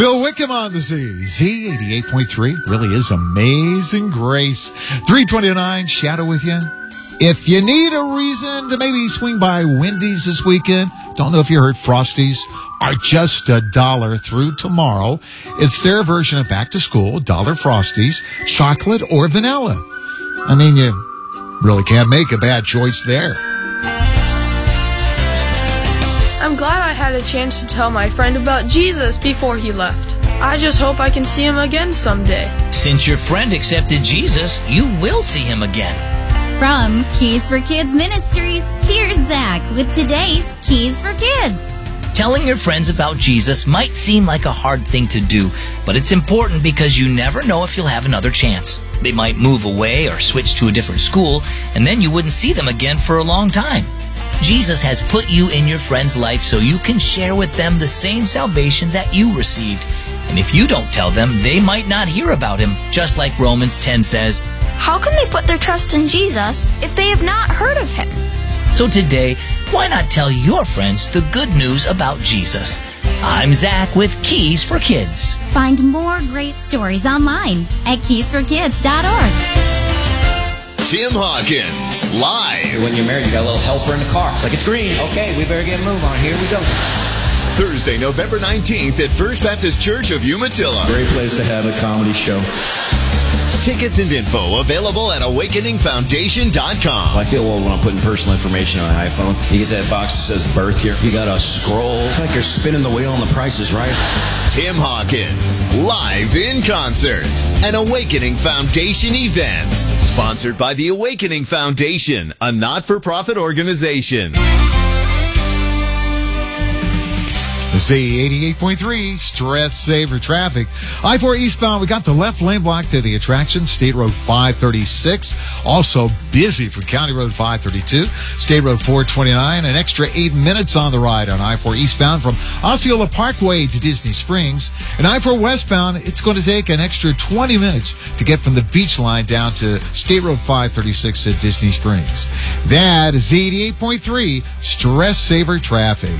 Phil Wickham on the Z88.3 really is Amazing Grace. 329, Shadow with you. If you need a reason to maybe swing by Wendy's this weekend, don't know if you heard Frosties are just $1 through tomorrow. It's their version of back to school, $1 Frosties, chocolate or vanilla. I mean, you really can't make a bad choice there. I'm glad I had a chance to tell my friend about Jesus before he left. I just hope I can see him again someday. Since your friend accepted Jesus, you will see him again. From Keys for Kids Ministries, here's Zach with today's Keys for Kids. Telling your friends about Jesus might seem like a hard thing to do, but it's important because you never know if you'll have another chance. They might move away or switch to a different school, and then you wouldn't see them again for a long time. Jesus has put you in your friend's life so you can share with them the same salvation that you received. And if you don't tell them, they might not hear about him, just like Romans 10 says. How can they put their trust in Jesus if they have not heard of him? So today, why not tell your friends the good news about Jesus? I'm Zach with Keys for Kids. Find more great stories online at keysforkids.org. Tim Hawkins, live. When you're married, you got a little helper in the car. Like, it's green. Okay, we better get a move on. Here we go. Thursday, November 19th at First Baptist Church of Umatilla. Great place to have a comedy show. Tickets and info available at awakeningfoundation.com. I feel old when I'm putting personal information on an iPhone. You get that box that says birth here. You got to scroll. It's like you're spinning the wheel and the price is right. Tim Hawkins, live in concert. An Awakening Foundation event. Sponsored by the Awakening Foundation, a not-for-profit organization. Z88.3, stress saver traffic. I-4 eastbound, we got the left lane block to the attraction, State Road 536. Also busy for County Road 532, State Road 429. An extra 8 minutes on the ride on I-4 eastbound from Osceola Parkway to Disney Springs. And I-4 westbound, it's going to take an extra 20 minutes to get from the beach line down to State Road 536 at Disney Springs. That is Z88.3, stress saver traffic.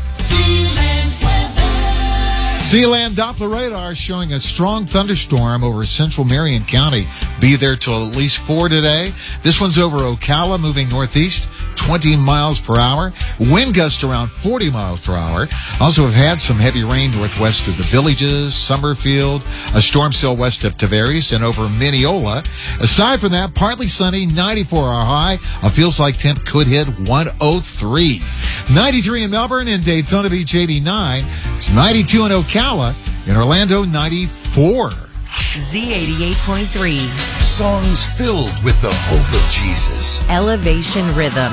Sealand Doppler radar showing a strong thunderstorm over central Marion County. Be there till at least 4 today. This one's over Ocala, moving northeast, 20 miles per hour. Wind gust around 40 miles per hour. Also have had some heavy rain northwest of the Villages, Summerfield, a storm cell west of Tavares, and over Mineola. Aside from that, partly sunny, 94-hour high. A feels like temp could hit 103. 93 in Melbourne, and Daytona Beach 89. It's 92 in Ocala. In Orlando, 94. Z88.3. Songs filled with the hope of Jesus. Elevation Rhythm.